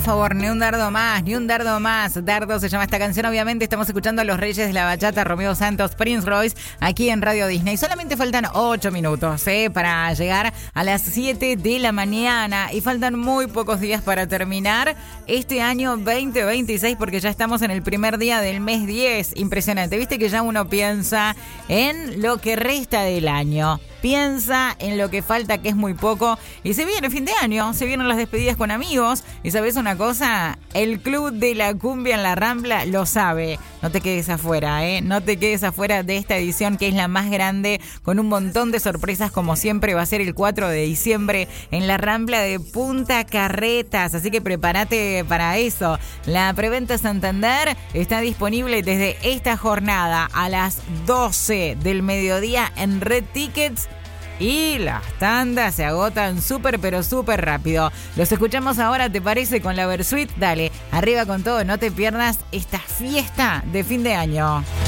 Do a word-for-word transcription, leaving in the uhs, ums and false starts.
Por favor, ni un dardo más, ni un dardo más. Dardo se llama esta canción, obviamente. Estamos escuchando a los Reyes de la Bachata, Romeo Santos, Prince Royce, aquí en Radio Disney. Solamente faltan ocho minutos ¿eh? para llegar a las siete de la mañana. Y faltan muy pocos días para terminar este año veinte veintiséis, porque ya estamos en el primer día del mes diez. Impresionante. Viste que ya uno piensa en lo que resta del año. Piensa en lo que falta, que es muy poco. Y se viene fin de año, se vienen las despedidas con amigos. Y ¿sabes una cosa? El Club de la Cumbia en la Rambla lo sabe. No te quedes afuera, ¿eh? No te quedes afuera de esta edición, que es la más grande, con un montón de sorpresas, como siempre. Va a ser el cuatro de diciembre en la Rambla de Punta Carretas. Así que prepárate para eso. La preventa Santander está disponible desde esta jornada a las doce del mediodía en Red Tickets. Y las tandas se agotan súper, pero súper rápido. Los escuchamos ahora, ¿te parece? Con la Versuit. Dale, arriba con todo, no te pierdas esta fiesta de fin de año.